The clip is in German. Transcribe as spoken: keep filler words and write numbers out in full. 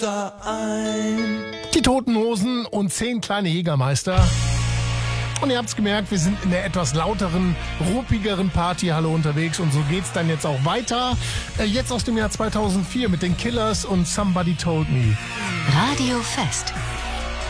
da ein. Die Toten Hosen und zehn kleine Jägermeister. Und ihr habt's gemerkt, wir sind in der etwas lauteren, ruppigeren Partyhalle unterwegs. Und so geht's dann jetzt auch weiter. Äh, jetzt aus dem Jahr zweitausendvier mit den Killers und Somebody Told Me. Radio Fest.